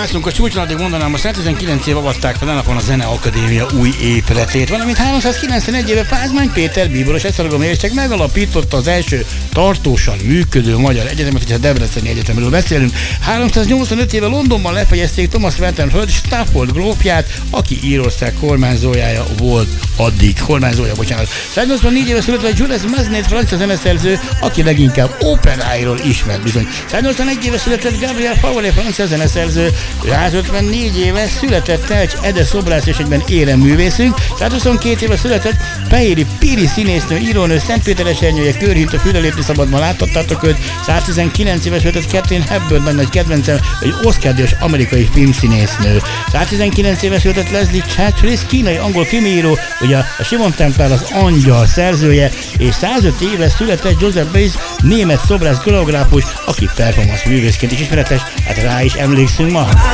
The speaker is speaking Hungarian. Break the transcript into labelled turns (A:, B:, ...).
A: mászunk a csúcson, addig mondanám, a 119 év avatták fel a napon a Zeneakadémia új épületét, valamint 391 éve Pázmány Péter bíboros esztergom érsek megalapította az első tartósan működő magyar egyetemet, és a Debreceni Egyetemről beszélünk. 385 éve Londonban lefegyezték Thomas Waterford Stafford grófját, aki Írország kormányzója volt addig. 184 éve született Jules Massenet, francia zeneszerző, aki leginkább operáiról ismert bizony. 181 éve született Gabriel Fauré, francia zeneszerző, 154 éve született Telcs Ede szobrász és egyben éremművészünk, 122 éve született Pehéri Piri színésznő, írónő, Szentpéteresernyője, Körhinta, fülelépni szabadban láttattátok őt, 119 éves született Catherine Hepburn, nagy kedvencem, egy Oscar-díjas amerikai filmszínésznő. 119 éves született Leslie Charteris, kínai angol krimiíró, ugye a Simon Templar az Angyal szerzője, és 105 éves született Joseph Beuys, német szobrász koreográfus, aki performance művészként is ismeretes, hát rá is emlékszünk ma.